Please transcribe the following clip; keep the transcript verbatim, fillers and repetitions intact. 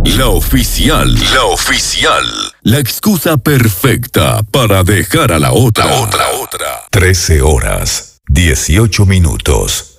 La oficial. La oficial. La excusa perfecta para dejar a la otra. La otra, otra. trece horas, dieciocho minutos.